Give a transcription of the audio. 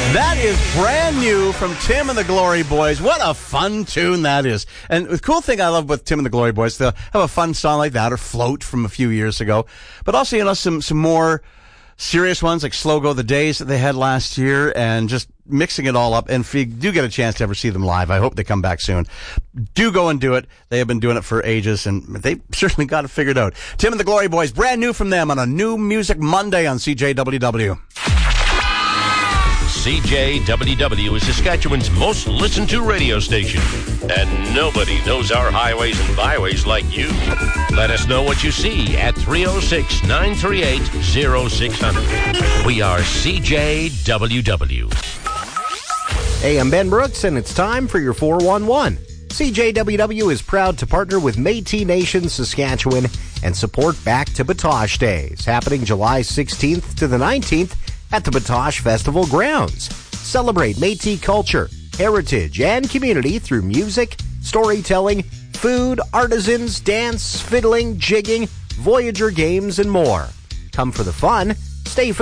That is brand new from Tim and the Glory Boys. What a fun tune that is. And the cool thing I love with Tim and the Glory Boys, they'll have a fun song like that or Float from a few years ago. But also, some more serious ones like Slow Go the Days that they had last year and just mixing it all up. And if you do get a chance to ever see them live, I hope they come back soon. Do go and do it. They have been doing it for ages and they certainly got it figured out. Tim and the Glory Boys, brand new from them on a New Music Monday on CJWW. CJWW is Saskatchewan's most listened to radio station. And nobody knows our highways and byways like you. Let us know what you see at 306-938-0600. We are CJWW. Hey, I'm Ben Brooks, and it's time for your 411. CJWW is proud to partner with Métis Nation Saskatchewan and support Back to Batoche Days, happening July 16th to the 19th at the Batoche Festival grounds. Celebrate Métis culture, heritage, and community through music, storytelling, food, artisans, dance, fiddling, jigging, Voyager games, and more. Come for the fun, stay for